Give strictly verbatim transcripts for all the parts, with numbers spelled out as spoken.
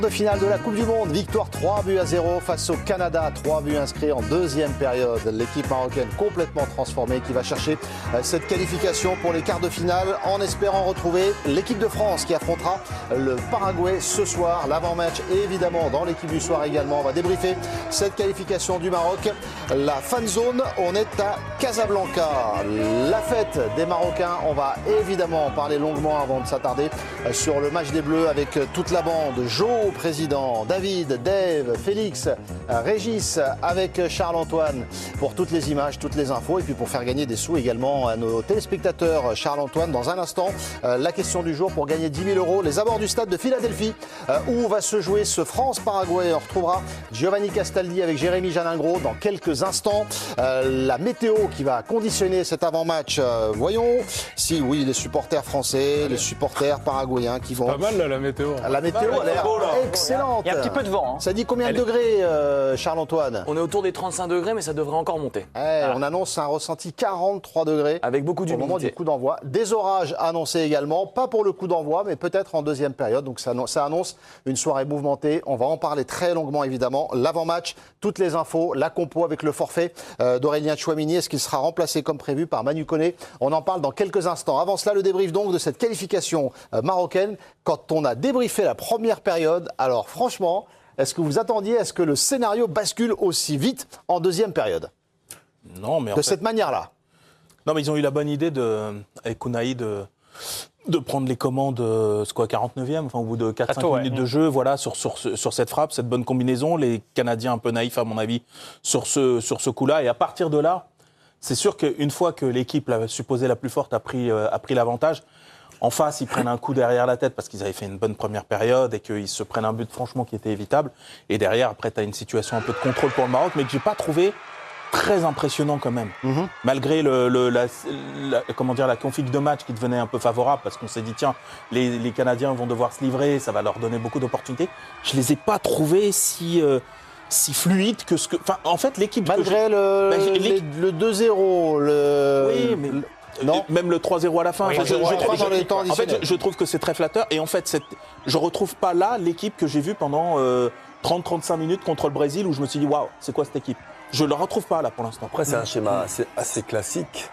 De finale de la Coupe du Monde, victoire trois buts à zéro face au Canada, trois buts inscrits en deuxième période. L'équipe marocaine complètement transformée qui va chercher cette qualification pour les quarts de finale en espérant retrouver l'équipe de France qui affrontera le Paraguay ce soir. L'avant-match évidemment dans l'équipe du soir également. On va débriefer cette qualification du Maroc. La fan zone, on est à Casablanca. La fête des Marocains, on va évidemment en parler longuement avant de s'attarder sur le match des Bleus avec toute la bande. Jo, président, David, Dave, Félix, Régis avec Charles-Antoine pour toutes les images, toutes les infos et puis pour faire gagner des sous également à nos téléspectateurs. Charles-Antoine, dans un instant, la question du jour pour gagner dix mille euros, les abords du stade de Philadelphie où va se jouer ce France-Paraguay. On retrouvera Giovanni Castaldi avec Jérémy Jalingro dans quelques instants. La météo qui va conditionner cet avant-match. Voyons si oui, les supporters français, les supporters paraguayens qui vont... Pas mal là, la météo. La météo a l'air excellente. Il y a un petit peu de vent. Hein. Ça dit combien de Elle... degrés, euh, Charles-Antoine? On est autour des trente-cinq degrés, mais ça devrait encore monter. Eh, ah. On annonce un ressenti quarante-trois degrés. Avec beaucoup d'humidité. Au moment du coup d'envoi. Des orages annoncés également, pas pour le coup d'envoi, mais peut-être en deuxième période. Donc ça, ça annonce une soirée mouvementée. On va en parler très longuement, évidemment. L'avant-match, toutes les infos, la compo avec le forfait euh, d'Aurélien Tchouameni. Est-ce qu'il sera remplacé comme prévu par Manu Koné? On en parle dans quelques instants. Avant cela, le débrief donc de cette qualification euh, marocaine. Quand on a débriefé la première période, alors franchement, est-ce que vous attendiez à ce que le scénario bascule aussi vite en deuxième période? Non, mais en de fait... cette manière-là. Non, mais ils ont eu la bonne idée de, avec Unai de, de prendre les commandes, c'est quoi, quarante-neuvième, enfin au bout de quatre cinq ouais. minutes de jeu, voilà, sur, sur, sur cette frappe, cette bonne combinaison. Les Canadiens un peu naïfs, à mon avis, sur ce, sur ce coup-là. Et à partir de là, c'est sûr qu'une fois que l'équipe la, supposée la plus forte a pris, euh, a pris l'avantage, en face, ils prennent un coup derrière la tête parce qu'ils avaient fait une bonne première période et qu'ils se prennent un but franchement qui était évitable. Et derrière, après, tu as une situation un peu de contrôle pour le Maroc, mais que j'ai pas trouvé très impressionnant quand même. Mm-hmm. Malgré le, le, la, la, comment dire, la config de match qui devenait un peu favorable parce qu'on s'est dit, tiens, les, les Canadiens vont devoir se livrer, ça va leur donner beaucoup d'opportunités. Je les ai pas trouvés si... Euh, si fluide que ce que... Enfin, en fait, l'équipe... Malgré le, bah, les, le deux zéro, le... Oui, mais... Non. Même le trois zéro à la fin. Oui, enfin, je, je, je, je, dans les temps en fait, je, je trouve que c'est très flatteur. Et en fait, cette, je ne retrouve pas là l'équipe que j'ai vue pendant euh, trente à trente-cinq minutes contre le Brésil où je me suis dit, waouh, c'est quoi cette équipe? Je ne la retrouve pas là pour l'instant. Après, c'est un schéma assez, assez classique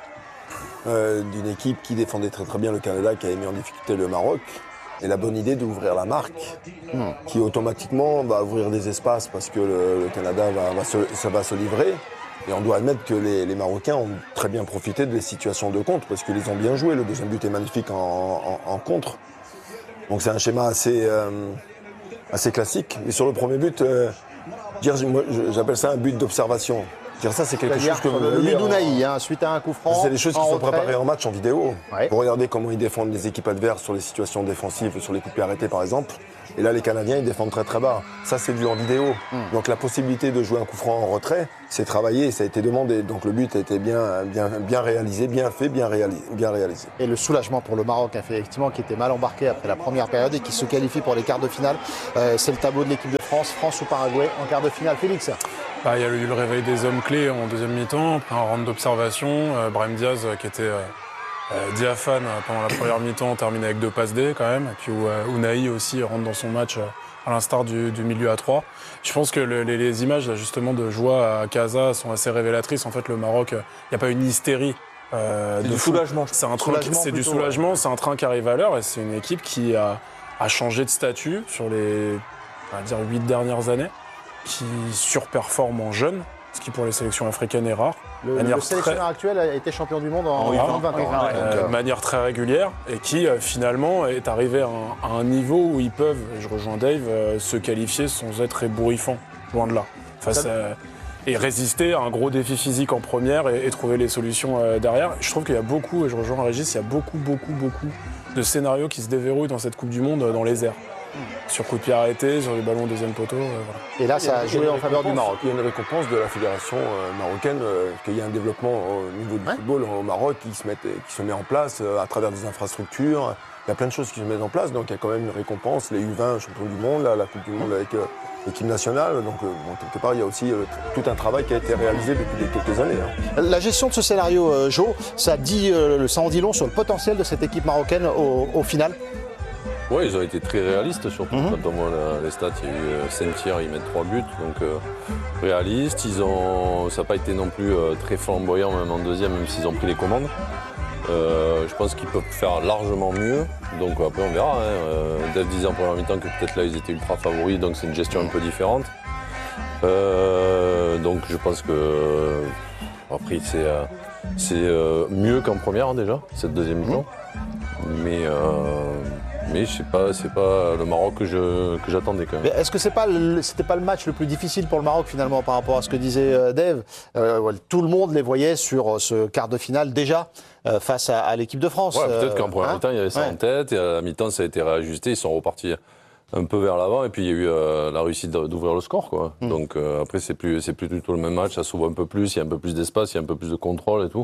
euh, d'une équipe qui défendait très très bien le Canada, qui avait mis en difficulté le Maroc. Et la bonne idée d'ouvrir la marque, mmh. qui automatiquement va ouvrir des espaces parce que le, le Canada va, va se, ça va se livrer. Et on doit admettre que les, les Marocains ont très bien profité des situations de contre parce qu'ils ont bien joué. Le deuxième but est magnifique en, en, en contre. Donc c'est un schéma assez, euh, assez classique. Mais sur le premier but, euh, dire, moi, j'appelle ça un but d'observation. Dire ça, c'est quelque chose que le but d'Unai, hein, suite à un coup franc. C'est des choses qui sont retrait. préparées en match, en vidéo. Ouais. Pour regarder comment ils défendent les équipes adverses sur les situations défensives, sur les coups de pied arrêtés par exemple. Et là, les Canadiens, ils défendent très très bas. Ça, c'est vu en vidéo. Mm. Donc la possibilité de jouer un coup franc en retrait, c'est travaillé et ça a été demandé. Donc le but a été bien, bien, bien réalisé, bien fait, bien réalisé, bien réalisé. Et le soulagement pour le Maroc, effectivement, qui était mal embarqué après la première période et qui se qualifie pour les quarts de finale. Euh, c'est le tableau de l'équipe de France, France ou Paraguay en quart de finale. Félix? Bah, il y a eu le réveil des hommes clés en deuxième mi-temps, après un round d'observation. Euh, Brahim Diaz euh, qui était euh, euh, diaphane pendant la première mi-temps, terminé avec deux passes D quand même. Et puis euh, Unai aussi rentre dans son match euh, à l'instar du, du milieu à trois. Je pense que le, les, les images là, justement de joie à Casa sont assez révélatrices. En fait, le Maroc, il n'y a pas une hystérie. Euh, de soulagement. C'est un train, c'est du soulagement, ouais. C'est un train qui arrive à l'heure et c'est une équipe qui a, a changé de statut sur les, on va dire, huit dernières années, qui surperforme en jeunes, ce qui pour les sélections africaines est rare. Le, le sélectionneur très... actuel a été champion du monde en, en vingt ans. De euh, manière très régulière et qui euh, finalement est arrivé à un, à un niveau où ils peuvent, et je rejoins Dave, euh, se qualifier sans être ébouriffants, loin de là. Face à, et résister à un gros défi physique en première et, et trouver les solutions euh, derrière. Je trouve qu'il y a beaucoup, et je rejoins Régis, il y a beaucoup, beaucoup, beaucoup de scénarios qui se déverrouillent dans cette Coupe du Monde euh, dans les airs. Sur coup de pied arrêté, sur les ballons au deuxième poteau. Euh, voilà. Et là, ça a joué en faveur du Maroc. Il y a une récompense de la fédération euh, marocaine, euh, qu'il y a un développement au niveau du ouais. football au Maroc qui se, met, qui se met en place euh, à travers des infrastructures. Il y a plein de choses qui se mettent en place, donc il y a quand même une récompense. Les U vingt, champion du monde, là, la Coupe du monde avec euh, l'équipe nationale. Donc, euh, bon, quelque part, il y a aussi euh, tout un travail qui a été réalisé depuis quelques années. Hein. La gestion de ce scénario, euh, Jo, ça, dit, euh, ça en dit long sur le potentiel de cette équipe marocaine au, au final. Ouais, ils ont été très réalistes, surtout Mhm. quand on voit la- les stats. Il y a eu euh, cinq tirs, ils mettent trois buts, donc euh, réalistes. Ils ont, ça n'a pas été non plus euh, très flamboyant, même en deuxième, même s'ils ont pris les commandes. Euh, je pense qu'ils peuvent faire largement mieux, donc après on verra. Hein. Euh, Dave disait en première mi-temps que peut-être là ils étaient ultra favoris, donc c'est une gestion un peu différente. Euh, donc je pense que après c'est euh, c'est euh, mieux qu'en première déjà, cette deuxième mi-temps. Mais euh, mais je sais pas, c'est pas le Maroc que je que j'attendais quand Mais même. est-ce que c'est pas le- c'était pas le match le plus difficile pour le Maroc finalement par rapport à ce que disait euh, Dave? Euh, ouais, tout le monde les voyait sur euh, ce quart de finale déjà euh, face à, à l'équipe de France. Ouais, peut-être Euh, qu'en première hein mi-temps il y avait ça Ouais. en tête, et à la mi-temps ça a été réajusté, ils sont repartis un peu vers l'avant, et puis il y a eu euh, la réussite d'ouvrir le score, quoi. Mm. Donc euh, après c'est plus c'est plus du tout le même match, ça s'ouvre un peu plus, il y a un peu plus d'espace, il y a un peu plus de contrôle et tout.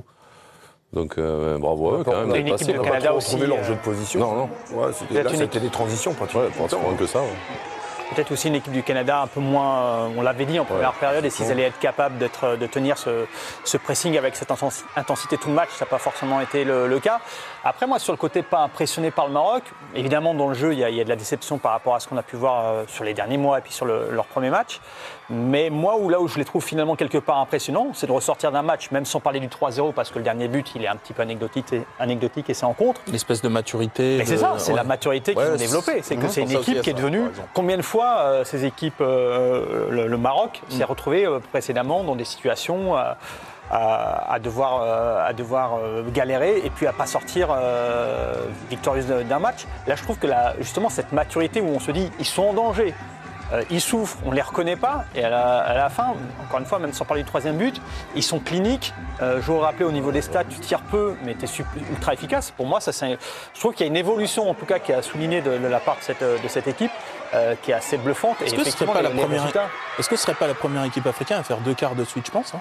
Donc euh, bravo à eux quand même. Une d'être équipe passés, de quoi. Canada Pas aussi, trouver leur euh, jeu de position. Non, non. Ouais, c'était, Peut-être là, une c'était équipe- des transitions pratiquement. Ouais, pratiquement que ça. ouais. Peut-être aussi une équipe du Canada un peu moins, euh, on l'avait dit en première Ouais, période, et s'ils allaient être capables d'être, de tenir ce, ce pressing avec cette intensi- intensité tout le match, ça n'a pas forcément été le, le cas. Après, moi, sur le côté pas impressionné par le Maroc, évidemment, dans le jeu, il y a, il y a de la déception par rapport à ce qu'on a pu voir euh, sur les derniers mois et puis sur le- leur premier match. Mais moi, où, là où je les trouve finalement quelque part impressionnants, c'est de ressortir d'un match, même sans parler du trois zéro, parce que le dernier but, il est un petit peu anecdotique et, anecdotique et c'est en contre. Une espèce de maturité. Mais c'est de- ça, c'est ouais. la maturité qu'ils Ouais, ont développée. C'est que Mhm. c'est une Je pense ça équipe aussi qui est à ça, devenue. par exemple. Combien de fois euh, ces équipes, euh, le, le Maroc, s'est retrouvé euh, précédemment dans des situations euh, à, à devoir, euh, à devoir euh, galérer et puis à pas sortir euh, victorieuse d'un match. Là, je trouve que la- justement cette maturité où on se dit ils sont en danger. Euh, ils souffrent, on ne les reconnaît pas, et à la, à la fin, encore une fois, même sans parler du troisième but, ils sont cliniques. Euh, je vous rappelle, au niveau des stats, tu tires peu, mais tu es ultra efficace. Pour moi, ça, c'est, je trouve qu'il y a une évolution, en tout cas, qui a souligné de, de la part de cette, de cette équipe, euh, qui est assez bluffante. Est-ce Et que ce serait effectivement, pas la les- les première- résultats- Est-ce que ce serait pas la première équipe africaine à faire deux quarts de suite, je pense hein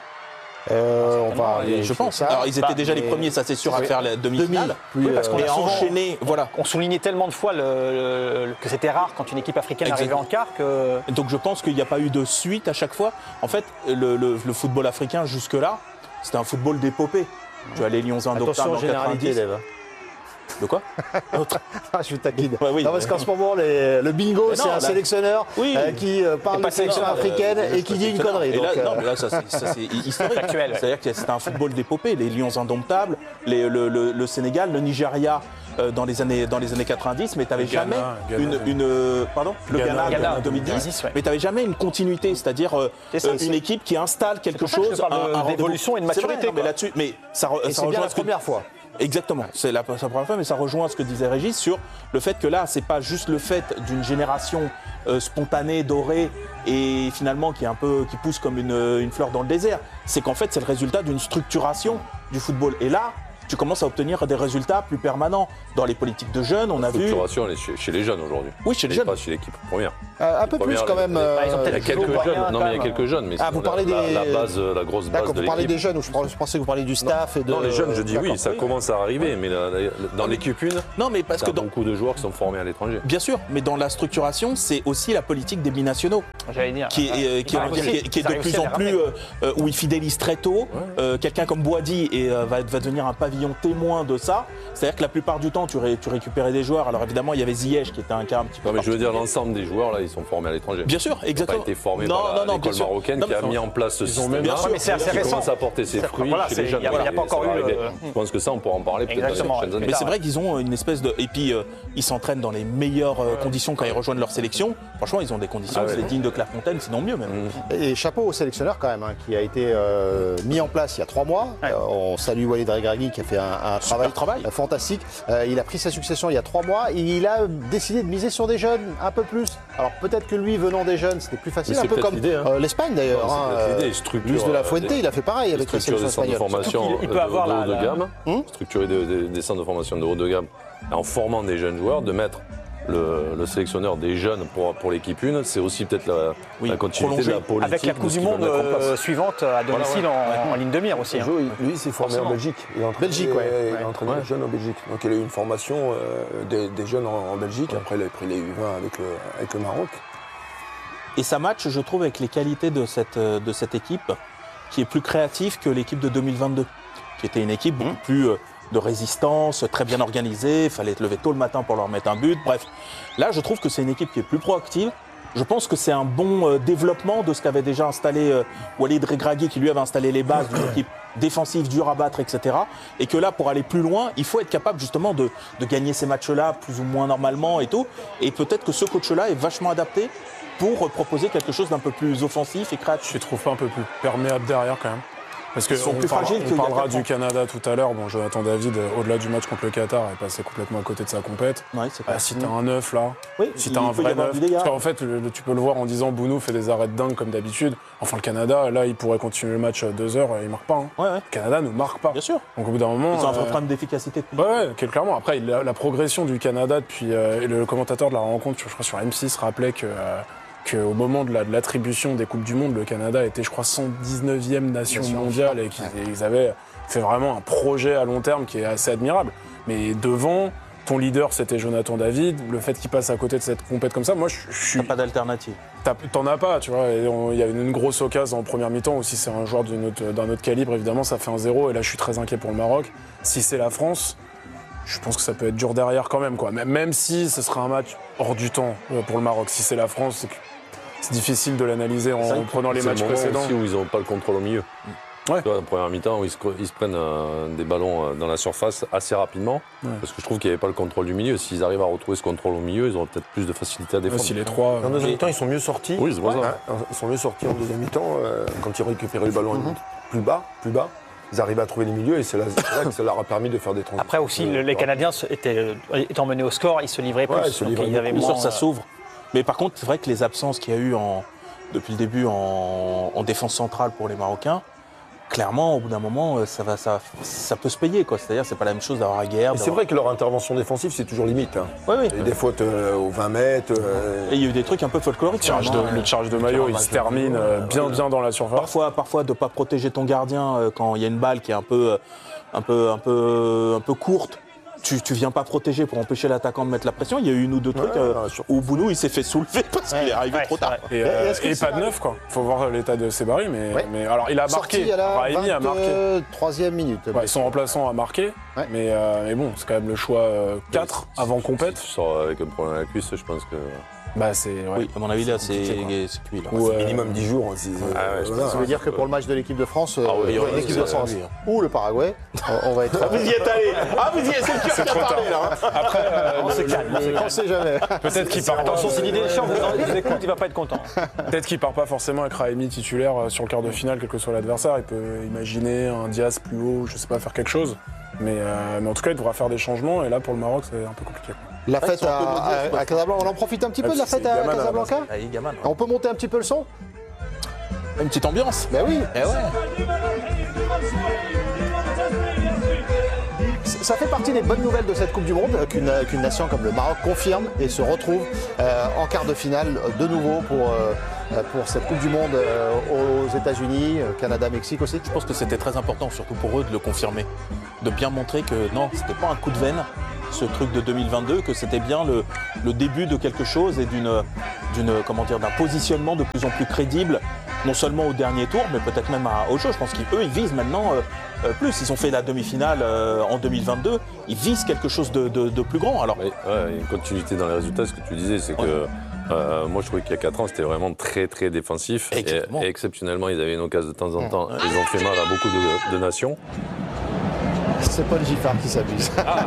Euh, on va Et vérifier Je pense. ça. Alors ils étaient Bah, déjà les mais- premiers, ça c'est sûr, à Oui. faire la demi-finale. Puis, Oui, parce qu'on euh, a Et à souvent- enchaîner, voilà. On soulignait tellement de fois le- le- que c'était rare quand une équipe africaine Exact. arrivait en quart que. Donc je pense qu'il n'y a pas eu de suite à chaque fois. En fait, le, le- le football africain jusque-là, c'était un football d'épopée. Tu as les Lions indomptables Attention en aux généralités, quatre-vingt-dix. Dave. De quoi Ah, je suis taquine. Ouais, oui. Non, parce qu'en ce moment, les- le bingo, Mais c'est non, un là- sélectionneur Oui. euh, qui euh, parle Et de pas sélection sélectionneur, africaine Euh, et qui dit une connerie. Et là, donc, euh, non, mais là, ça, c'est, ça, c'est historique. Factuel, ouais. C'est-à-dire que c'était un football d'épopée. Les Lions indomptables, les- le, le- le Sénégal, le Nigeria euh, dans, les années, dans les années quatre-vingt-dix, mais tu n'avais Le Ghana, jamais Ghana. une, une- Pardon Le Ghana, Ghana, Ghana, en deux mille dix. deux mille dix, ouais. Mais tu n'avais jamais une continuité, c'est-à-dire euh, C'est ça, euh, c'est- une équipe qui installe quelque pour ça que je chose. te parle de- un- un rendez-vous. d'évolution et de C'est vrai, maturité, non, mais quoi. là-dessus, mais ça, re- et ça c'est bien rejoint la ce que- première fois. Exactement, c'est la, c'est la première fois, mais ça rejoint ce que disait Régis sur le fait que là, c'est pas juste le fait d'une génération euh, spontanée, dorée, et finalement qui est un peu, qui pousse comme une, une fleur dans le désert. C'est qu'en fait, c'est le résultat d'une structuration du football. Et là, tu commences à obtenir des résultats plus permanents dans les politiques de jeunes. On a La vu, structuration, elle est chez, chez les jeunes aujourd'hui. oui, chez les Et jeunes. pas chez l'équipe première. Euh, un peu plus Première, quand même. les- euh, Bah, ils ont Il y a peut-être quelques toujours jeunes. moyen, Non, quand mais il y a même. quelques jeunes. Mais Ah, sinon, vous parlez la, des- la, la base, la grosse base D'accord, de vous parlez l'équipe. des jeunes, ou je pense- je pensais que vous parliez du staff et de. Non, les jeunes, je dis oui, D'accord. ça commence à arriver, mais la- la- dans l'équipe une, Non, mais parce il y que a dans, beaucoup de joueurs qui sont formés à l'étranger. bien sûr, mais dans la structuration, c'est aussi la politique des binationaux. J'allais dire. qui est, euh, qui est- Ils arrivent qui est- aussi- qui est ils de arrivent plus aussi à en les plus, ramener. euh, euh, où il fidélise très tôt. Euh, Quelqu'un comme Boadi et, euh, va, va devenir un pavillon témoin de ça. C'est-à-dire que la plupart du temps, tu, ré- tu récupérais des joueurs. Alors évidemment, il y avait Ziyech qui était un cas un petit peu. Non, mais je veux dire, particulier. l'ensemble des joueurs, là, ils sont formés à l'étranger. Bien sûr, Ils n'ont exactement. pas été formés Non, par la- non, non, bien l'école sûr. marocaine Non, qui a mais- mis en place ce Ils ont système. même- Bien sûr, mais c'est assez qui récent. commence à porter ses C'est- fruits voilà, chez c'est- les jeunes. il y a- il y a Et pas encore ça va eu le- arriver. Je pense que ça, on pourra en parler peut-être dans les Exactement. prochaines années. Mais c'est tard, vrai qu'ils ont une espèce de. Et puis, euh, ils s'entraînent dans les meilleures euh, conditions quand ils rejoignent leur sélection. Franchement, ils ont des conditions, Ah ouais. c'est digne de Clairefontaine, sinon mieux même. Et chapeau au sélectionneur quand même, hein, qui a été euh, mis en place il y a trois mois. Ouais. Euh, on salue Walid Regragui qui a fait un, un travail, travail. euh, fantastique. Euh, il a pris sa succession il y a trois mois et il a décidé de miser sur des jeunes un peu plus. Alors peut-être que lui, venant des jeunes, c'était plus facile, Mais un c'est peu peut-être comme l'idée, hein. euh, l'Espagne d'ailleurs. Non, c'est hein, peut-être l'idée, euh, il structure, Luis de la euh, Fuente, des- il a fait pareil avec la Structurer sélection des centres de espagnole. formation Surtout qu'il- il de, peut avoir de la- haut de la- gamme, Hum structurer des, des- des centres de formation de haut de gamme en formant des jeunes joueurs, de mettre le, le sélectionneur des jeunes pour, pour l'équipe une, c'est aussi peut-être la, Oui, la continuité prolonger. de la politique. Avec la de Coupe ce du qu'ils Monde veulent mettre en place. euh, suivante à domicile Voilà, en, en ligne de mire aussi. hein. Joe, il- lui, il s'est formé Forcément. en Belgique. Il a entraîné, Belgique, ouais. il a Ouais. entraîné les jeunes en Belgique. Donc il a eu une formation euh, des, des jeunes en, en Belgique. Après, il a pris les U vingt avec le, avec le Maroc. Et ça match, je trouve, avec les qualités de cette, euh, de cette équipe, qui est plus créative que l'équipe de deux mille vingt-deux, qui était une équipe beaucoup plus, euh, de résistance, très bien organisée. Il fallait te lever tôt le matin pour leur mettre un but. Bref, là, je trouve que c'est une équipe qui est plus proactive. Je pense que c'est un bon euh, développement de ce qu'avait déjà installé euh, Walid Regragui, qui lui avait installé les bases d'une équipe défensive, dure à battre, et cetera. Et que là, pour aller plus loin, il faut être capable justement de, de gagner ces matchs-là plus ou moins normalement et tout. Et peut-être que ce coach-là est vachement adapté pour proposer quelque chose d'un peu plus offensif et créatif. Je les trouve pas un peu plus perméables derrière quand même. Parce Ils sont qu'on plus parlera, fragiles on qu'il y a parlera quatre du ans. Canada tout à l'heure. Bon, Jonathan David, euh, au-delà du match contre le Qatar, est passé complètement à côté de sa compète. Ouais, c'est Bah, clair. si t'as un neuf là, Oui, si il t'as un peut y vrai avoir neuf, du dégât. parce qu'en fait, le- le- tu peux le voir en disant Bounou fait des arrêts de dingue comme d'habitude. Enfin, le Canada, là, il pourrait continuer le match à deux heures, il marque pas. Hein. Ouais, ouais, Le Canada ne marque pas. bien sûr. Donc au bout d'un moment. Ils ont un vrai euh, problème d'efficacité. Ouais, ouais, quel- clairement. Après, la, la progression du Canada depuis. euh, et le commentateur de la rencontre, je crois, sur M six, rappelait que. euh, qu'au moment de, la- de l'attribution des Coupes du Monde, le Canada était, je crois, cent dix-neuvième nation Nation mondiale et qu'ils et ils avaient fait vraiment un projet à long terme qui est assez admirable. Mais devant, ton leader, c'était Jonathan David. Le fait qu'il passe à côté de cette compète comme ça, moi, je je suis. T'as pas d'alternative. T'as- T'en as pas, tu vois. Et on- Il y a une, une grosse occasion en première mi-temps. Ou si c'est un joueur d'une autre- d'un autre calibre, évidemment, ça fait un zéro. Et là, je suis très inquiet pour le Maroc. Si c'est la France, je pense que ça peut être dur derrière quand même, quoi. Même- Même si ce sera un match hors du temps euh, pour le Maroc. Si c'est la France, c'est que c'est difficile de l'analyser en, vrai en prenant les C'est le matchs moment précédents. aussi où ils n'ont pas le contrôle au milieu. Ouais. Tu vois, en première mi-temps, où ils se, ils se prennent euh, des ballons euh, dans la surface assez rapidement, Ouais. parce que je trouve qu'il n'y avait pas le contrôle du milieu. S'ils arrivent à retrouver ce contrôle au milieu, ils auront peut-être plus de facilité à Ouais, défendre. si les trois. En euh, deuxième mi-temps, ils sont mieux sortis. Oui, c'est pour ça. Hein, Ils sont mieux sortis en deuxième mi-temps euh, quand ils ont récupéré le ballon plus bas, plus bas. Ils arrivent à trouver les milieux et c'est là, c'est là que ça leur a permis de faire des transitions. Après aussi, le- les Ouais. Canadiens se- étaient, étant menés au score, ils se livraient plus. Ouais, ils se Donc, livraient il y avait beaucoup. Bien moins, sûr, ça euh, s'ouvre. Mais par contre, c'est vrai que les absences qu'il y a eu en, depuis le début en, en défense centrale pour les Marocains, clairement, au bout d'un moment, euh, ça, va, ça, ça peut se payer. Quoi. C'est-à-dire, c'est pas la même chose d'avoir Aguerre. Et c'est vrai que leur intervention défensive, c'est toujours limite. Hein. Oui, oui. Il y a des fautes euh, aux vingt mètres. euh, Et il y a eu des trucs un peu folkloriques. le tirage de, vraiment, le euh, tirage de maillot, il se termine euh, bien, bien dans la surface. Parfois, parfois de ne pas protéger ton gardien euh, quand il y a une balle qui est un peu, euh, un peu, un peu, un peu courte. Tu, tu viens pas protéger pour empêcher l'attaquant de mettre la pression. Il y a eu une ou deux trucs Ouais, euh, ouais, sur- où Bounou il s'est fait soulever parce qu'il est arrivé Ouais, trop c'est tard. vrai. Et, Et euh, est-ce que et c'est pas de neuf, quoi. Faut voir l'état de Sebari, mais, Ouais. mais alors il a Sorti marqué. à la Brahimi a marqué. vingt-troisième minute. Ouais, son remplaçant a marqué, Ouais. mais, euh, mais bon, c'est quand même le choix euh, quatre avant compète. Si tu sors avec un problème à la cuisse, je pense que. Bah c'est. Ouais. Oui, à mon avis là, c'est compliqué, c'est cuit. Là. Ou, c'est euh, minimum dix jours. Si, Ah ouais, je voilà. Ça veut dire que pour le match de l'équipe de France, euh, Ah oui, ouais, ouais, l'équipe c'est de ça, France oui. ou le Paraguay, on on va être. Vous y êtes allé. Ah, vous y êtes, c'est le cœur qui a parlé là. hein. Après, euh, On se calme. On ne sait jamais. peut-être qu'il part pas. Attention, si Didier Deschamps vous, vous écoute, il va pas être content. Peut-être qu'il part pas forcément avec Raimi titulaire euh, sur le quart de finale, quel que soit l'adversaire. Il peut imaginer un Diaz plus haut, je sais pas, faire quelque chose. Mais, euh, mais en tout cas, il devra faire des changements. Et là, pour le Maroc, c'est un peu compliqué. La Ouais, fête ils sont un peu à, modestes, à- à Casablanca, on en profite un petit peu Ah, de la c'est fête à Yaman à la Casablanca. Allez, gamin. On peut monter un petit peu le son. Une petite ambiance. Ben oui. Eh ouais. Ça fait partie des bonnes nouvelles de cette Coupe du Monde qu'une qu'une nation comme le Maroc confirme et se retrouve euh, en quart de finale de nouveau pour, euh, pour cette Coupe du Monde euh, aux États-Unis, euh, Canada, Mexique aussi. Je pense que c'était très important, surtout pour eux, de le confirmer. De bien montrer que non, c'était pas un coup de veine, ce truc de deux mille vingt-deux, que c'était bien le, le début de quelque chose et d'une, d'une, comment dire, d'un positionnement de plus en plus crédible, non seulement au dernier tour, mais peut-être même à autre chose. Je pense qu'eux, ils visent maintenant euh, euh, plus. Ils ont fait la demi-finale euh, en deux mille vingt-deux, ils visent quelque chose de, de- de plus grand. Alors, Ouais, ouais, il y a une continuité dans les résultats. Ce que tu disais, c'est que euh, moi, je trouvais qu'il y a quatre ans, c'était vraiment très, très défensif. Et, Exactement. et exceptionnellement, ils avaient une occasion de temps en temps. Ils ont fait mal à beaucoup de, de nations. C'est Paul Giffard qui s'amuse.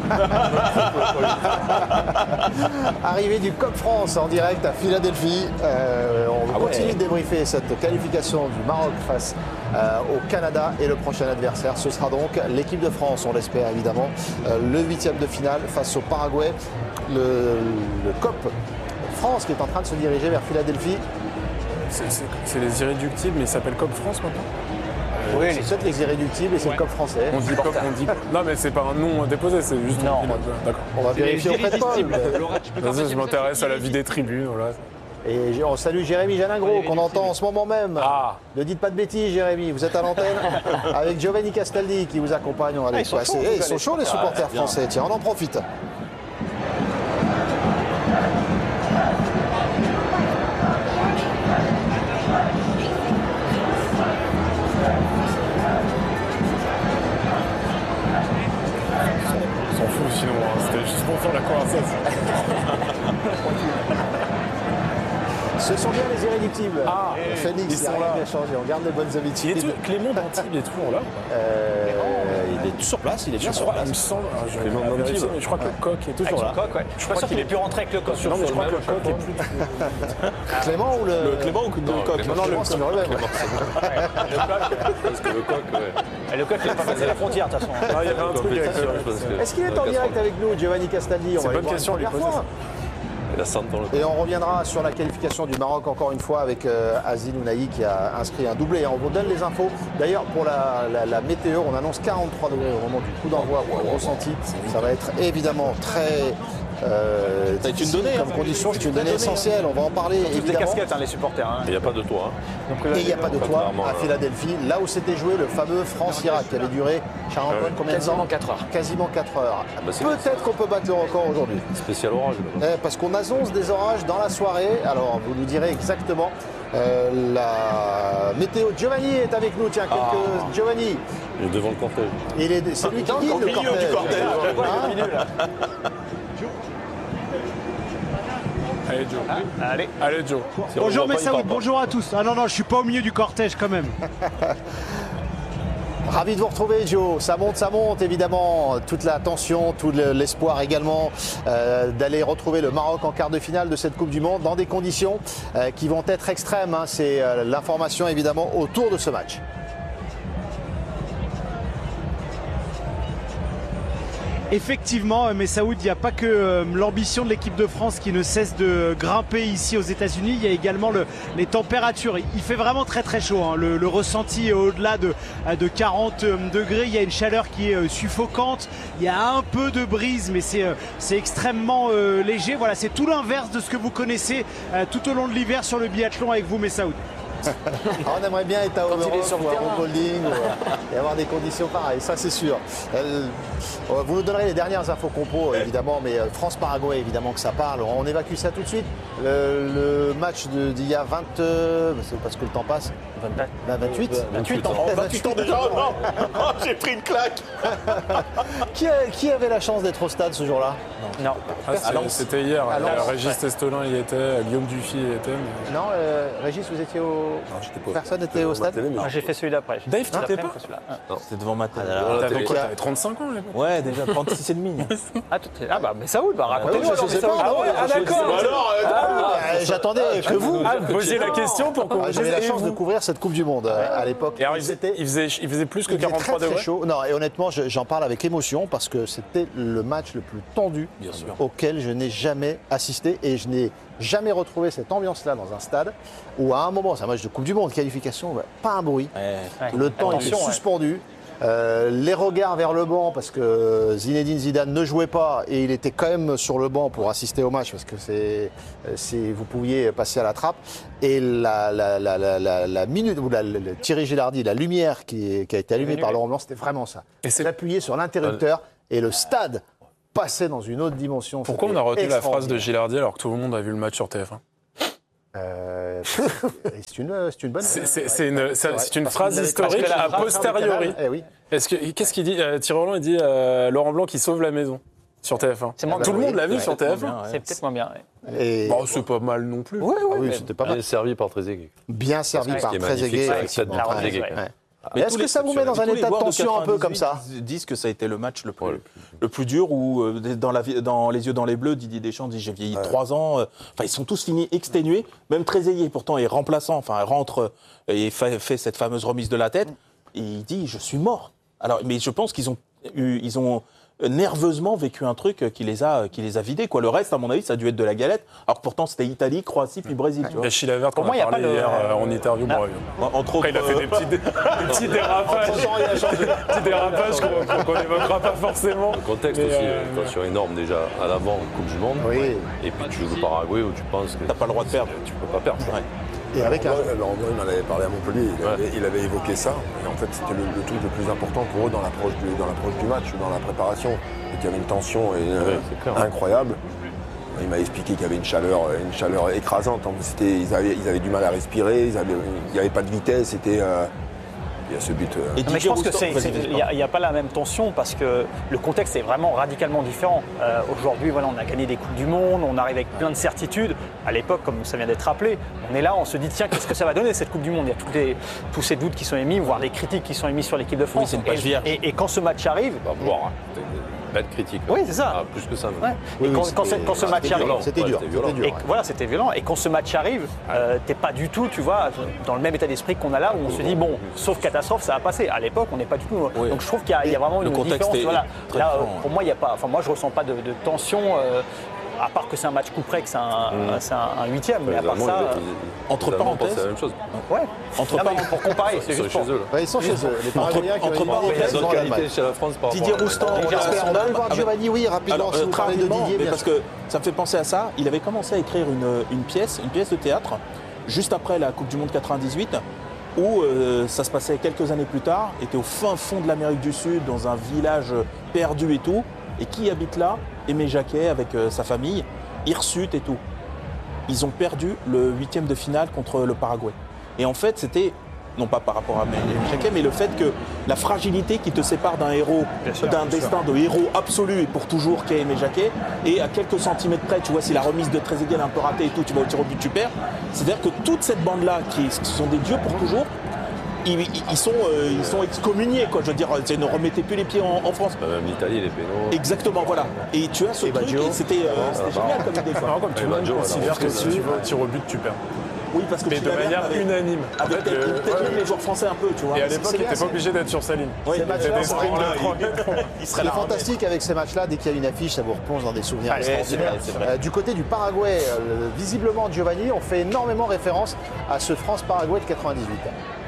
Arrivée du C O P France en direct à Philadelphie. Euh, on Ah ouais. continue de débriefer cette qualification du Maroc face euh, au Canada. Et le prochain adversaire, ce sera donc l'équipe de France, on l'espère évidemment. Euh, le huitième de finale face au Paraguay. Le, le C O P France qui est en train de se diriger vers Philadelphie. C'est- C'est c'est les irréductibles, mais ils s'appellent Cop France maintenant. Oui, c'est peut-être les irréductibles et c'est le C O P français. On dit Cop, on dit. Non, mais c'est pas un nom déposé, c'est juste. Non. on dit le- D'accord. On va vérifier auprès de Paul. Vas-y, je m'intéresse à la vie des tribunes. Voilà. Et j- on salue Jérémy Janingro qu'on entend en ce moment même. Ah. Ne dites pas de bêtises, Jérémy, vous êtes à l'antenne avec Giovanni Castaldi qui vous accompagne. Allez, ils sont quoi, chauds, c'est- vous eh, ils allez. sont chauds les supporters bien. français, tiens, on en profite. irréductible. Ah, Phoenix, ils il n'y a sont rien là. qui a changé. On garde les bonnes Il habitudes. est tout- Clément d'Antibes est toujours là. Euh, il est sur place, il est bien Je sur crois, il place. me semble. ah, je vais Clément vérifier, d'Antibes. mais je crois que le coq est Avec toujours son là. coq, ouais. Je suis pas sûr qu'il ait pu rentrer avec le coq. Non, mais je crois que le coq est plus. Clément ou le. Le Clément ou le coq Clément, Non, le c'est le relève. Parce que le coq, ouais. Et le coq, il est pas passé la frontière, de toute façon. Ah, il y avait un truc avec. Compétition, je pense que- Est-ce qu'il est en direct avec nous, Giovanni Castaldi? On C'est va une aller bonne voir question à une lui première poser, fois. Il a cent ans le Et on reviendra sur la qualification du Maroc encore une fois avec euh, Azil Ounahi qui a inscrit un doublé. On vous donne les infos. D'ailleurs, pour la, la- la météo, on annonce quarante-trois degrés au moment du coup d'envoi pour le ressenti. Ça va être évidemment très. Euh, Ça va être une difficile donnée, comme hein. condition, c'est une donnée essentielle. On va en parler Toutes les évidemment. casquettes, hein, les supporters. hein. Il n'y a pas de toit. hein. Donc, Et il n'y a pas de toit Contrairement à à- Philadelphie, là où s'était joué le fameux France-Irak qui avait duré, Charles Antoine, combien de temps Quasiment quatre heures. Quasiment quatre heures. bah, c'est Peut-être qu'on peut battre le record aujourd'hui. Spécial orage. là. Eh, parce qu'on annonce des orages dans la soirée. Alors, vous nous direz exactement euh, la météo. Giovanni est avec nous. Tiens, quelques... Giovanni, Il est devant le cortège. il est... c'est lui qui guide le cortège. Hein Allez, Joe. Allez. Allez, Joe. Bonjour Messaoud, bonjour à tous. Ah non, non, je suis pas au milieu du cortège quand même. Ravi de vous retrouver, Joe. Ça monte, ça monte, évidemment. Toute la tension, tout le- l'espoir également euh, d'aller retrouver le Maroc en quart de finale de cette Coupe du Monde dans des conditions euh, qui vont être extrêmes. hein. C'est euh, l'information, évidemment, autour de ce match. Effectivement, Messaoud, il n'y a pas que euh, l'ambition de l'équipe de France qui ne cesse de grimper ici aux États-Unis. Il y a également le- les températures. Il fait vraiment très très chaud. hein. Le, le ressenti est au-delà de, de quarante degrés. Il y a une chaleur qui est euh, suffocante. Il y a un peu de brise, mais c'est euh, c'est extrêmement euh, léger. Voilà, c'est tout l'inverse de ce que vous connaissez euh, tout au long de l'hiver sur le biathlon avec vous, Messaoud. Alors, on aimerait bien être à Quand il est Overock sur le ou à terrain. Rockholding ou, euh, et avoir des conditions pareilles, ça c'est sûr. Euh, vous nous donnerez les dernières infos compos évidemment, mais euh, France-Paraguay évidemment que ça parle. On évacue ça tout de suite. Le, le match de- d'il y a vingt, euh, c'est parce que le temps passe. vingt-huit vingt-huit ans. vingt-huit ans déjà. Non. Oh, j'ai pris une claque. Qui, a- qui avait la chance d'être au stade ce jour-là? Non. Ah, c'est- C'était hier. À Lens. Euh, Régis Testolin y était, Guillaume Dufy y était. mais- Non, euh, Régis, vous étiez au. Non, j'étais pas- Personne j'étais n'était au devant ma stade. télé, mais Ah, j'ai fait celui d'après. Dave, tu Après, étais pas après celui-là. C'était devant ma tête. Devant la T'avais télé. quoi T'avais trente-cinq ans à l'époque. Ouais, déjà trente-six et demi. Ah, tout est- ah bah Messaoud, bah racontez-nous je alors sais Messaoud. pas, Ah non, ouais, je ah sais d'accord. pas. Alors, euh, Euh, J'attendais que vous. Ah, posez la question pour qu'on. Ah, J'avais la chance de couvrir cette Coupe du Monde euh, à l'époque. Et alors, il C'était- faisait, il faisait, il faisait plus que Il faisait quarante-trois très, très degrés. chaud. Non, et honnêtement, je- j'en parle avec émotion parce que c'était le match le plus tendu Bien sûr. auquel je n'ai jamais assisté et je n'ai jamais retrouvé cette ambiance-là dans un stade où à un moment, c'est un match de Coupe du Monde, qualification, bah, pas un bruit. Ouais. Ouais. Le temps était Attention, ouais. suspendu. Euh, les regards vers le banc parce que Zinedine Zidane ne jouait pas et il était quand même sur le banc pour assister au match parce que c'est, c'est- vous pouviez passer à la trappe et la, la, la, la, la, la minute ou la, la- la- Thierry Gilardi, la lumière qui, qui a été allumée venu, par oui. Laurent Blanc, c'était vraiment ça. Et c'est- J'appuyais sur l'interrupteur et le stade passait dans une autre dimension. Pourquoi on C'était a retenu la phrase de extraordinaire. Gilardi alors que tout le monde a vu le match sur T F un? Euh, c'est une, c'est une bonne. C'est- c'est- c'est une- c'est- vrai, c'est une parce phrase qu'il avait historique transmis la a phrase posteriori. Eh oui. Est-ce que qu'est-ce qu'il dit euh, Thierry Roland, il dit euh, Laurent Blanc qui sauve la maison sur T F un. C'est moins Tout bien. le monde l'a vu Ouais, sur T F un. bien, ouais. C'est peut-être moins bien. ouais. Et Bon, c'est pas mal non plus. ah oui, c'était pas mal. Bien servi par Trezeguet. Bien servi Ce par qui est Trezeguet. magnifique, c'est avec effectivement. cette Ouais, Trezeguet, ouais. quand même. Mais est-ce tous que les- ça vous met dans tous un les état de joueurs tension un peu comme ça quatre-vingt-dix-huit disent que ça a été le match le plus, le plus dur où euh, dans, la, vie- dans les yeux dans les bleus, Didier Deschamps dit j'ai vieilli trois ans. euh, Enfin, ils sont tous finis exténués. Même Trezeguet pourtant est remplaçant. Enfin, rentre euh, et fait, fait cette fameuse remise de la tête. Et il dit je suis mort. Alors, mais je pense qu'ils ont eu, ils ont nerveusement vécu un truc qui les a, qui les a vidés. Quoi. Le reste, à mon avis, ça a dû être de la galette. Alors que pourtant, c'était Italie, Croatie, puis Brésil. Tu vois. Il y a Chilavert Pour qu'on moi, a il y a parlé pas le- hier euh, en interview. Ah. Bon, En- Entre autres, après, il a fait des petits, dé- des petits dérapages, petits dérapages qu'on qu'on- qu'on n'évoquera pas forcément. Le contexte Mais, aussi, euh, euh, tension énorme déjà à l'avant, Coupe du Monde. Oui. Et puis tu joues le Paraguay où tu penses que t'as pas le droit de perdre. tu peux pas perdre. Ouais. Et avec un. Laurent Blanc, Laurent Blanc, il m'en avait parlé à Montpellier, il, Ouais. avait, il avait évoqué ça. Et en fait, c'était le, le truc le plus important pour eux dans l'approche du, dans l'approche du match, dans la préparation. Et qu'il y avait une tension et, euh, Ouais, c'est clair. incroyable. Il m'a expliqué qu'il y avait une chaleur, une chaleur écrasante. C'était, ils, avaient, ils avaient du mal à respirer, ils avaient- il n'y avait pas de vitesse. C'était, euh, il y a ce but. euh, Et Non, mais je Didier pense que Roustan- c'est, vas-y, c'est- vas-y, il n'y a, il y a pas la même tension parce que le contexte est vraiment radicalement différent. Euh, aujourd'hui, voilà, on a gagné des Coupes du Monde, on arrive avec plein de certitudes. À l'époque, comme ça vient d'être rappelé, on est là, on se dit tiens, qu'est-ce que ça va donner cette Coupe du Monde? Il y a tous, les, tous ces doutes qui sont émis, voire des critiques qui sont émises sur l'équipe de France. Oui, c'est une page et, vierge. et- et quand ce match arrive, Bah, voir, hein. C'était une belle critique. Oui, c'est ça. Ah, plus que ça. même. ouais, Oui, et oui, quand, c'était- quand ce- quand ce match c'était arrive, violent. C'était Ouais, dur. c'était violent. C'était dur, Et ouais. voilà, c'était violent. Et quand ce match arrive, euh, t'es pas du tout, tu vois, dans le même état d'esprit qu'on a là, où on se dit bon, sauf catastrophe, ça va passer. À l'époque, on n'est pas du tout. Oui. Donc je trouve qu'il y a, il y a vraiment Le une contexte différence. est Voilà. très Là, différent. pour moi, il y a pas. Enfin, moi, je ressens pas de, de tension. euh, à part que c'est un match coup près, que c'est un, c'est un, un huitième. Mais à part Les ça, Allemands, euh, ils- ils- Entre les Allemands parenthèses- pensent la même chose. ouais. Entre Non, mais par- pour comparer, c'est Ils sont juste chez pour. eux. là. Ouais, ils sont chez eux. Les Paraguayens qui entre ont une parenthèses, mauvaise Ils ont dans une l'Allemagne. qualité chez la France par Didier rapport à- Roustan, On va Jasper on va aller Andal, voir avec- Giovanni, oui, rapidement, Alors, si euh, vous très parlez de rapidement, Didier, mais bien parce sûr. que ça me fait penser à ça. Il avait commencé à écrire une, une pièce, une pièce de théâtre, juste après la Coupe du Monde quatre-vingt-dix-huit, où euh, ça se passait quelques années plus tard, était au fin fond de l'Amérique du Sud, dans un village perdu et tout. Et qui habite là? Aimé Jacquet avec euh, sa famille, hirsute et tout. Ils ont perdu le huitième de finale contre le Paraguay. Et en fait, c'était, non pas par rapport à Aimé Jacquet, mais le fait que la fragilité qui te sépare d'un héros, sûr, d'un bien destin de héros absolu et pour toujours qu'est Aimé Jacquet, et à quelques centimètres près, tu vois, si la remise de Trezeguet est un peu ratée et tout, tu vas au tir au but, tu perds. C'est-à-dire que toute cette bande-là, qui qui sont des dieux pour toujours, ils, ils- ils sont, euh, ils sont excommuniés, quoi. Je veux dire, c'est- ne remettez plus les pieds en, en France. Bah, même l'Italie, les pénaux. Exactement, voilà. Et tu as ce Et truc, Baggio. et c'était euh, c'était génial comme idée, quoi. Alors, comme tout le bah, monde Joe, considère alors, que si c'est- tu vas au tir au but, tu perds. Oui, parce que Mais de Chilavert manière avait- unanime. En Avec fait, peut-être le- peut-être ouais. même les joueurs français un peu, tu vois. Et à l'époque, c'est il bien, n'était c'est- pas obligé d'être sur sa ligne. Oui, Ces Il matchs-là faisait des sont- sprints de trois mètres. il Ce serait qui est là. fantastique avec ces matchs-là, dès qu'il y a une affiche, ça vous replonge dans des souvenirs Allez, extraordinaires. c'est vrai, c'est vrai. Euh, du côté du Paraguay, euh, visiblement, Giovanni, on fait énormément référence à ce France-Paraguay de quatre-vingt-dix-huit.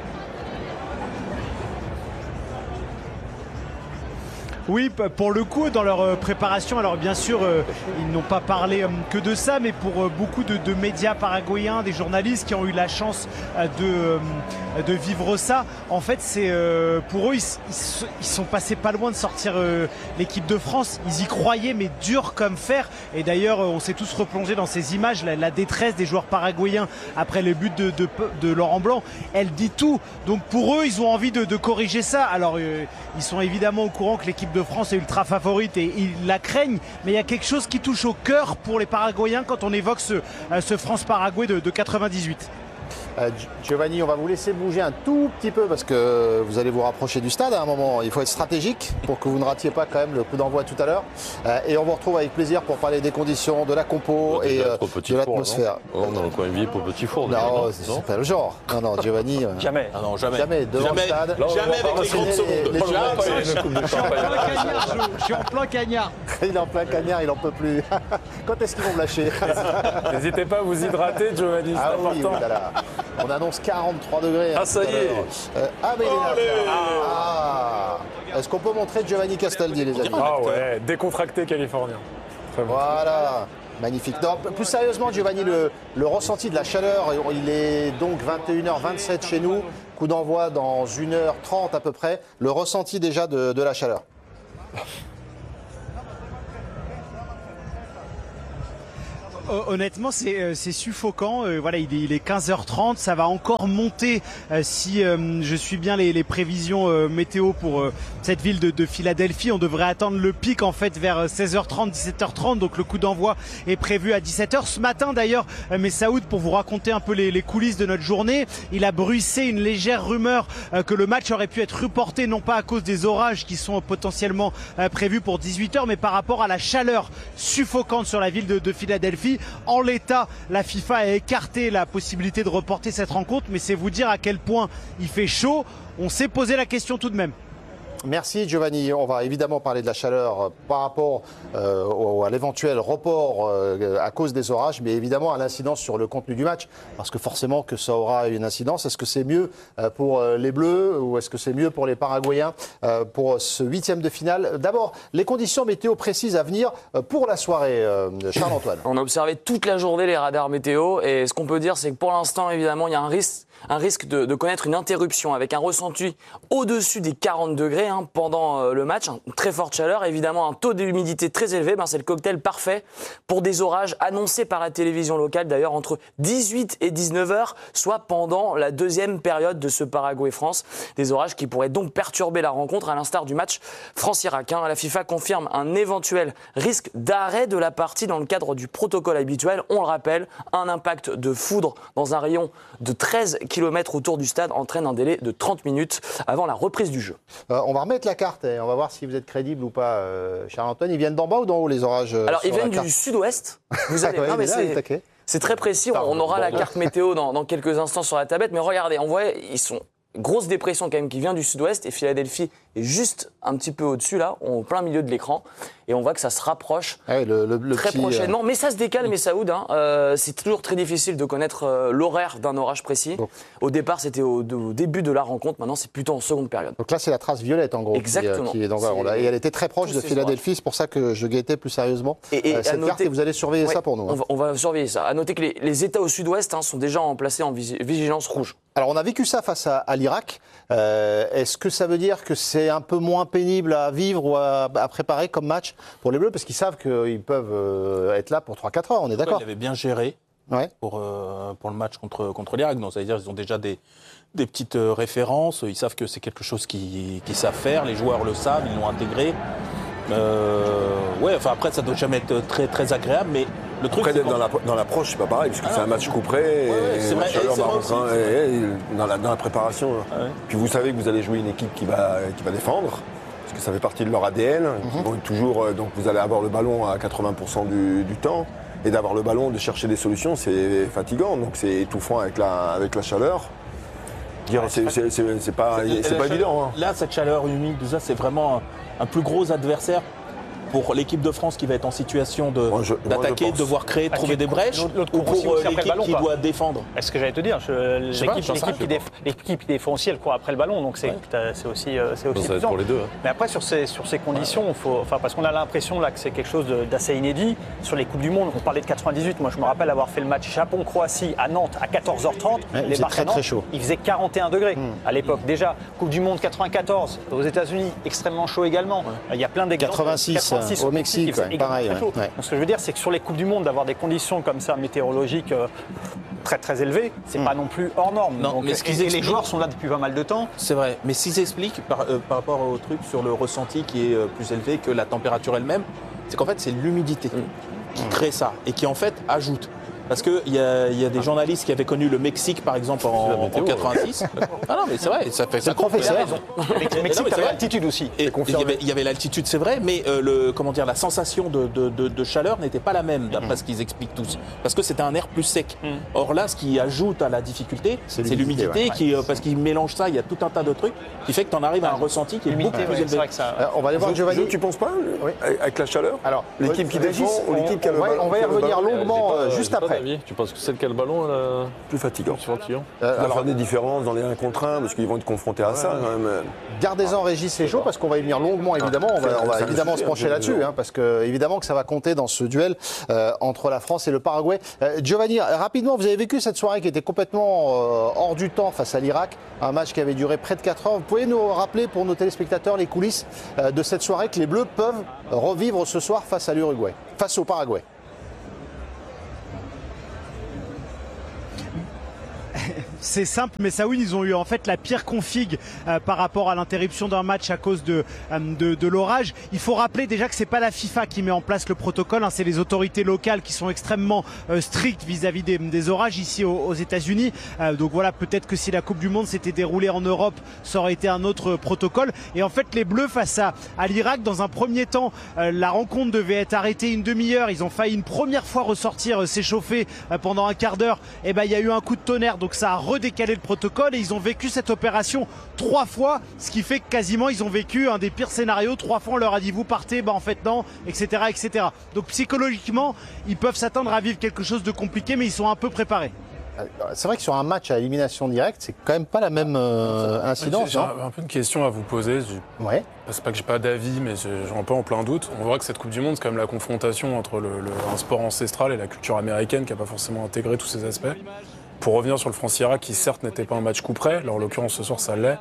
Oui, p- pour le coup, dans leur euh, préparation, alors bien sûr, euh, ils n'ont pas parlé euh, que de ça, mais pour euh, beaucoup de, de médias paraguayens, des journalistes qui ont eu la chance euh, de, euh, de vivre ça, en fait, c'est euh, pour eux, ils, s- ils s- ils sont passés pas loin de sortir euh, l'équipe de France. Ils y croyaient, mais dur comme fer. Et d'ailleurs, euh, on s'est tous replongés dans ces images, la, la détresse des joueurs paraguayens après le but de, de, de Laurent Blanc, elle dit tout. Donc pour eux, ils ont envie de, de corriger ça. Alors, euh, ils sont évidemment au courant que l'équipe de France est ultra favorite et ils la craignent, mais il y a quelque chose qui touche au cœur pour les Paraguayens quand on évoque ce, euh, ce France-Paraguay de, de quatre-vingt-dix-huit. Euh, Gi- Giovanni, on va vous laisser bouger un tout petit peu parce que vous allez vous rapprocher du stade à un moment. Il faut être stratégique pour que vous ne ratiez pas quand même le coup d'envoi tout à l'heure. Euh, et on vous retrouve avec plaisir pour parler des conditions, de la compo et Déjà euh, trop petit de four, l'atmosphère. non Oh, on a un coin de vie pour petit four. déjà, Non, c'est c'est pas le genre. Non, non, Giovanni. euh, Jamais. Ah non, jamais. Jamais, devant jamais, le stade. Là, on jamais va avec les ramasser grandes les- secondes. les- On va pas les- une coupe de Je suis en champagne. plein cagnard, je, je suis en plein cagnard. Il est en plein cagnard, il en peut plus. Quand est-ce qu'ils vont me lâcher? N'hésitez pas à vous hydrater, Giovanni, c'est Ah oui, important. oh là là. On annonce quarante-trois degrés. hein, Ah, ça tout à y est. l'heure. Euh, ah, mais il est là. Ah. Est-ce qu'on peut montrer Giovanni Castaldi, les amis? Ah ouais, décontracté californien. Très bon. Voilà, magnifique. Non, plus sérieusement, Giovanni, le, le ressenti de la chaleur, il est donc vingt et une heures vingt-sept chez nous, coup d'envoi dans une heure trente à peu près. Le ressenti déjà de, de la chaleur. Honnêtement, c'est euh, c'est suffocant. Euh, voilà, il est, il est quinze heures trente. Ça va encore monter euh, si euh, je suis bien les, les prévisions euh, météo pour euh, cette ville de, de Philadelphie. On devrait attendre le pic en fait vers seize heures trente, dix-sept heures trente. Donc le coup d'envoi est prévu à dix-sept heures. Ce matin d'ailleurs, euh, Messaoud, pour vous raconter un peu les, les coulisses de notre journée, il a bruissé une légère rumeur euh, que le match aurait pu être reporté, non pas à cause des orages qui sont potentiellement euh, prévus pour dix-huit heures, mais par rapport à la chaleur suffocante sur la ville de, de Philadelphie. En l'état, la FIFA a écarté la possibilité de reporter cette rencontre, mais c'est vous dire à quel point il fait chaud. On s'est posé la question tout de même. Merci Giovanni. On va évidemment parler de la chaleur euh, par rapport euh, au- à l'éventuel report euh, à cause des orages, mais évidemment à l'incidence sur le contenu du match, parce que forcément que ça aura une incidence. Est-ce que c'est mieux euh, pour euh, les Bleus ou est-ce que c'est mieux pour les Paraguayens euh, pour ce huitième de finale? D'abord, les conditions météo précises à venir euh, pour la soirée, euh, Charles-Antoine. On a observé toute la journée les radars météo et ce qu'on peut dire, c'est que pour l'instant, évidemment, il y a un risque, un risque de, de connaître une interruption avec un ressenti au-dessus des quarante degrés. hein, pendant euh, le match, hein, très forte chaleur, évidemment un taux d'humidité très élevé, ben, c'est le cocktail parfait pour des orages annoncés par la télévision locale, d'ailleurs entre dix-huit et dix-neuf heures, soit pendant la deuxième période de ce Paraguay-France. Des orages qui pourraient donc perturber la rencontre, à l'instar du match France-Irak. Hein. La FIFA confirme un éventuel risque d'arrêt de la partie dans le cadre du protocole habituel. On le rappelle, un impact de foudre dans un rayon de treize kilomètres autour du stade entraîne un délai de trente minutes avant la reprise du jeu. Euh, on va remettre la carte et on va voir si vous êtes crédible ou pas, euh, Charles-Antoine. Ils viennent d'en bas ou d'en haut, les orages? Alors, sur ils viennent la du sud-ouest. Vous allez... Ouais, non, mais là, c'est... okay. c'est très précis. On, on aura la carte météo dans, dans quelques instants sur la tablette. Mais regardez, on voit, ils sont... Grosse dépression quand même qui vient du sud-ouest et Philadelphie est juste un petit peu au-dessus là, au plein milieu de l'écran et on voit que ça se rapproche ouais, le, le, le très petit, prochainement. Euh... Mais ça se décale, mais Saoud, hein, euh, c'est toujours très difficile de connaître euh, l'horaire d'un orage précis. Donc, au départ, c'était au, au début de la rencontre. Maintenant, c'est plutôt en seconde période. Donc là, c'est la trace violette en gros. Exactement. Qui, qui est dans, et elle était très proche de Philadelphie, c'est pour ça que je guettais plus sérieusement et, et euh, cette noter... carte et vous allez surveiller ouais, ça pour nous. On va, on va surveiller ça. À noter que les, les États au sud-ouest hein, sont déjà placés en vigilance rouge. Alors, on a vécu ça face à, à l'Irak. Euh, est-ce que ça veut dire que c'est un peu moins pénible à vivre ou à, à préparer comme match pour les Bleus? Parce qu'ils savent qu'ils peuvent euh, être là pour trois quatre heures, on est d'accord? Ils l'avaient bien géré ouais. pour, euh, pour le match contre, contre l'Irak. Donc, ça veut dire qu'ils ont déjà des, des petites euh, références. Ils savent que c'est quelque chose qu'ils, qu'ils savent faire. Les joueurs le savent, ils l'ont intégré. Euh, ouais, enfin après, ça ne doit jamais être très, très agréable, mais le truc. Après, d'être dans, la, dans l'approche, c'est pas pareil, puisque ah c'est un match coup près. Ouais, et c'est vrai, et c'est vrai aussi, hein, et, et, dans, la, dans la préparation. Ah ouais. Puis vous savez que vous allez jouer une équipe qui va, qui va défendre, parce que ça fait partie de leur A D N. Mm-hmm. Donc, toujours, donc vous allez avoir le ballon à quatre-vingts pour cent du, du temps. Et d'avoir le ballon, de chercher des solutions, c'est fatigant. Donc c'est étouffant avec la, avec la chaleur. Ouais, c'est, c'est, c'est, c'est pas, c'est, c'est pas évident. Hein. Là, cette chaleur humide, ça, c'est vraiment un, un plus gros adversaire pour l'équipe de France qui va être en situation de, moi je, d'attaquer, moi de devoir créer, de trouver des brèches, l'autre ou pour euh, l'équipe ballon, qui quoi. doit défendre. C'est ce que j'allais te dire. Je, l'équipe, pas, l'équipe, ça, qui déf, l'équipe qui défend aussi, elle court après le ballon, donc c'est, ouais. c'est aussi, c'est aussi ça pour les deux. Hein. Mais après, sur ces, sur ces conditions, ouais. faut, enfin, parce qu'on a l'impression là que c'est quelque chose de, d'assez inédit. Sur les Coupes du Monde, on parlait de quatre-vingt-dix-huit. Moi, je me rappelle avoir fait le match Japon-Croatie à Nantes à quatorze heures trente. Ouais, les très, très chaud. Il faisait quarante et un degrés mmh. à l'époque. Déjà, Coupe du Monde quatre-vingt-quatorze aux États-Unis, extrêmement chaud également. Ouais. Il y a plein d'exemples. quatre-vingt-six au Mexique. Ouais, pareil, ouais. Ouais. Ce que je veux dire, c'est que sur les Coupes du Monde, d'avoir des conditions comme ça météorologiques euh, très très élevées, c'est mmh. pas non plus hors norme. Non, donc, mais ce qu'ils et expliquent... les joueurs sont là depuis pas mal de temps. C'est vrai, mais s'ils expliquent par, euh, par rapport au truc sur le ressenti qui est euh, plus élevé que la température elle-même, c'est qu'en fait c'est l'humidité mmh. qui crée ça et qui en fait ajoute. Parce qu'il y, y a des journalistes qui avaient connu le Mexique, par exemple, en, météo, en quatre-vingt-six. Ah non, mais c'est vrai, ça fait ça compte. Il a raison. Le Mexique, il y avait l'altitude aussi. Et il, y avait, il y avait l'altitude, c'est vrai, mais euh, le, comment dire, la sensation de, de, de, de chaleur n'était pas la même, d'après mmh. ce qu'ils expliquent tous. Parce que c'était un air plus sec. Mmh. Or là, ce qui ajoute à la difficulté, c'est, c'est l'humidité, l'humidité ouais. qui, euh, parce qu'ils mélangent ça, il y a tout un tas de trucs qui fait que tu en arrives à un ressenti qui est beaucoup plus élevé. On va aller voir Giovanni. Tu penses pas, avec la chaleur? Alors, l'équipe qui défend ou l'équipe qui a le ballon? On va y revenir longuement juste après. Tu penses que c'est quel ballon là... Plus fatigant. Plus fatigant. Euh, il va faire des différences dans les un contre un parce qu'ils vont être confrontés à ouais, ça. Quand même. Gardez-en Régis et Jo parce qu'on va y venir longuement évidemment. On va, on va évidemment se pencher là-dessus hein, parce que évidemment que ça va compter dans ce duel euh, entre la France et le Paraguay. Euh, Giovanni, rapidement, vous avez vécu cette soirée qui était complètement euh, hors du temps face à l'Irak, un match qui avait duré près de quatre heures. Vous pouvez nous rappeler pour nos téléspectateurs les coulisses euh, de cette soirée que les Bleus peuvent revivre ce soir face à l'Uruguay, face au Paraguay? C'est simple, mais Saoud, ils ont eu en fait la pire config euh, par rapport à l'interruption d'un match à cause de, euh, de, de l'orage. Il faut rappeler déjà que c'est pas la FIFA qui met en place le protocole, hein, c'est les autorités locales qui sont extrêmement euh, strictes vis-à-vis des, des orages ici aux, aux États-Unis. Euh, donc voilà, peut-être que si la Coupe du Monde s'était déroulée en Europe, ça aurait été un autre protocole. Et en fait, les Bleus face à, à l'Irak, dans un premier temps, euh, la rencontre devait être arrêtée une demi-heure. Ils ont failli une première fois ressortir, euh, s'échauffer euh, pendant un quart d'heure. Et ben, il y a eu un coup de tonnerre, donc ça a redécaler le protocole et ils ont vécu cette opération trois fois, ce qui fait que quasiment ils ont vécu un des pires scénarios. Trois fois on leur a dit vous partez, bah en fait non, et cetera et cetera. Donc psychologiquement ils peuvent s'attendre à vivre quelque chose de compliqué, mais ils sont un peu préparés. C'est vrai que sur un match à élimination directe, c'est quand même pas la même euh, incidence. J'ai un peu une question à vous poser. Je... Ouais. C'est pas que j'ai pas d'avis, mais j'ai un peu en plein doute. On voit que cette Coupe du Monde, c'est quand même la confrontation entre le, le, un sport ancestral et la culture américaine qui n'a pas forcément intégré tous ces aspects. Pour revenir sur le France-Irak, qui certes n'était pas un match coup près, là en l'occurrence ce soir ça l'est,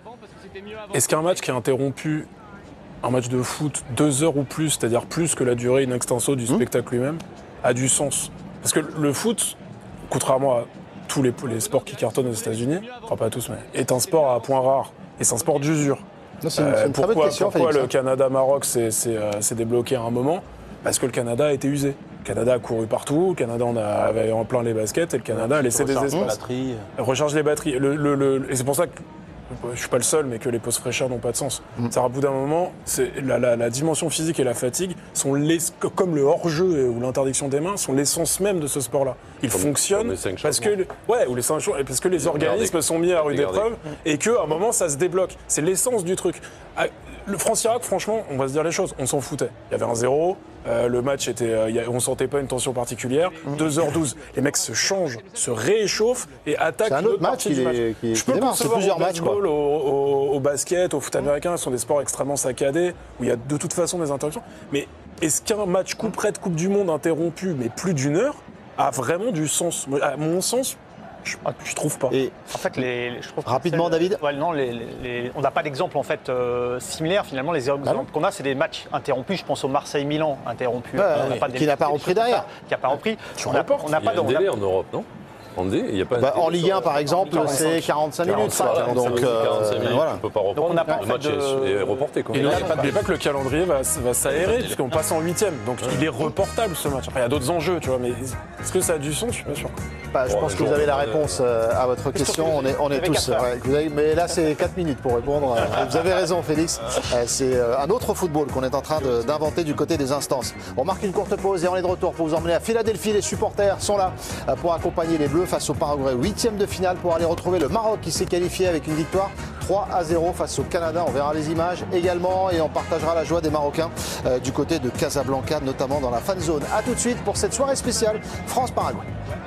est-ce qu'un match qui est interrompu, un match de foot, deux heures ou plus, c'est-à-dire plus que la durée in extenso du spectacle lui-même, a du sens? Parce que le foot, contrairement à tous les, les sports qui cartonnent aux États-Unis, enfin pas tous, mais est un sport à points rares. Et c'est un sport d'usure. Non, c'est une, c'est une très bonne pourquoi question, pourquoi Félix. le Canada-Maroc s'est, s'est, euh, s'est débloqué à un moment? Parce que le Canada a été usé. Le Canada a couru partout, le Canada on a, avait en plein les baskets et le Canada a laissé des Recharge les espaces. batteries. Recharge les batteries. Le, le, le, et c'est pour ça que je suis pas le seul, mais que les pauses fraîcheurs n'ont pas de sens. Mm. C'est à bout d'un moment, c'est la, la, la dimension physique et la fatigue sont les, comme le hors-jeu ou l'interdiction des mains, sont l'essence même de ce sport-là. Il Comme- fonctionne comme les cinq parce que, changements. ouais, ou les cinq jours, parce que les Regardez. organismes sont mis à rude Regardez. épreuve et qu'à un moment ça se débloque. C'est l'essence du truc. Ah, Le France-Irak, franchement, on va se dire les choses, on s'en foutait. Il y avait un zéro, euh, le match était, euh, y a- on sentait pas une tension particulière. deux heures douze, les mecs se changent, se rééchauffent et attaquent C'est un une autre autre match partie qui du est- match. qui est- Je qui peux le démarre, c'est concevoir plusieurs au matchs, quoi. baseball, au, au- au basket, au foot américain, ce sont des sports extrêmement saccadés où il y a de toute façon des interruptions. Mais est-ce qu'un match coup près de Coupe du Monde interrompu, mais plus d'une heure, a vraiment du sens? Moi, à mon sens, je, je trouve pas. Et En fait, les, les- je trouve que Rapidement, c'est- David. Ouais, non, les- les- les- on n'a pas d'exemple en fait euh, similaire. Finalement, les exemples Bah non. qu'on a, c'est des matchs interrompus. Je pense au Marseille-Milan interrompu. Ouais, On n'a ouais, pas qui n'a pas des repris choses comme derrière. ça, Qui n'a pas repris. Tu On n'a reportes. on n'a Il y pas a de- un on a- délai en Europe, non? En D, il y a pas un bah, délai en Ligue sur un, la- par exemple, c'est quarante-cinq minutes. Voilà, donc, ça veut dire euh, quarante-cinq minutes, voilà. tu peux pas reprendre. on n'a pas le fait match de- est, est reporté. Quoi. Et n'oubliez pas que le calendrier va, va s'aérer, puisqu'on passe en huitième. Donc il est reportable ce match. Après, il y a d'autres enjeux, tu vois, mais est-ce que ça a du sens? Je suis pas sûr. Bah, je Bon, pense le que vous jour, avez la euh, réponse euh, à votre question. On est, on est avez tous. quatre heures. ouais, vous avez- mais là, c'est quatre minutes pour répondre. Euh, Vous avez raison, Félix. Euh, C'est euh, un autre football qu'on est en train de- d'inventer du côté des instances. On marque une courte pause et on est de retour pour vous emmener à Philadelphie. Les supporters sont là euh, pour accompagner les Bleus face au Paraguay. Huitième de finale pour aller retrouver le Maroc qui s'est qualifié avec une victoire trois à zéro face au Canada. On verra les images également et on partagera la joie des Marocains euh, du côté de Casablanca, notamment dans la fan zone. A tout de suite pour cette soirée spéciale France-Paraguay.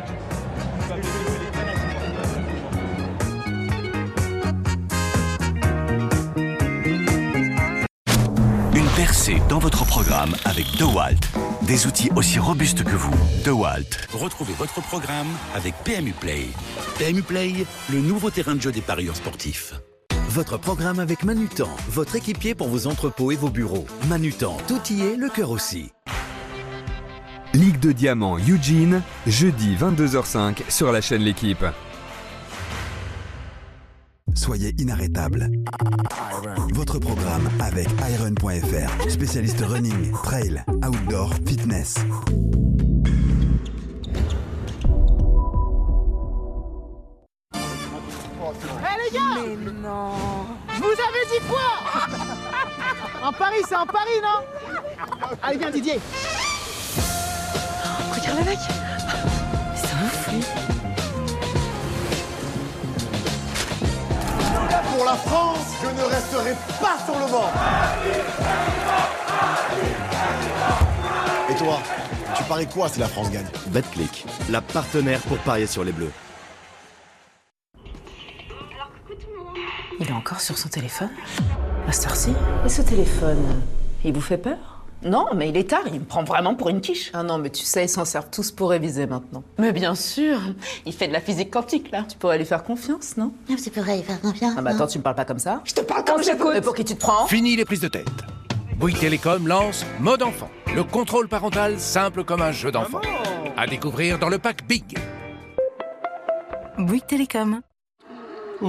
Une percée dans votre programme avec DeWalt. Des outils aussi robustes que vous. DeWalt. Retrouvez votre programme avec P M U Play. P M U Play, le nouveau terrain de jeu des parieurs sportifs. Votre programme avec Manutan, votre équipier pour vos entrepôts et vos bureaux. Manutan, tout y est, le cœur aussi. Ligue de Diamant Eugene, jeudi vingt-deux heures cinq sur la chaîne L'Équipe. Soyez inarrêtable. Votre programme avec iron point f r, spécialiste running, trail, outdoor, fitness. Eh les gars! Mais non! Je vous avais dit quoi? Un pari, c'est un pari, non? Allez, viens, Didier! Regarde le mec! C'est un ouf, lui! Pour la France, je ne resterai pas sur le banc. Et toi, tu paries quoi si la France gagne? Betclic, la partenaire pour parier sur les Bleus. Il est encore sur son téléphone? À cette heure-ci? Et ce téléphone, il vous fait peur? Non, mais il est tard, il me prend vraiment pour une quiche. Ah non, mais tu sais, ils s'en servent tous pour réviser maintenant. Mais bien sûr, il fait de la physique quantique, là. Tu pourrais lui faire confiance, non? Tu pourrais y faire confiance. Ah bah attends, tu me parles pas comme ça? Je te parle comme j'écoute. Mais pour qui tu te prends? Fini les prises de tête. Bouygues Télécom lance Mode Enfant, le contrôle parental simple comme un jeu d'enfant. À découvrir dans le pack Big. Bouygues Télécom.